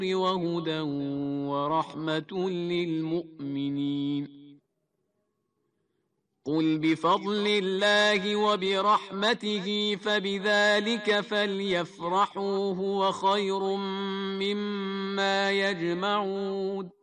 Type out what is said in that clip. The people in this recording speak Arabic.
وهدى ورحمة للمؤمنين. قل بفضل الله وبرحمته فبذلك فليفرحوا هو خير مما يجمعون.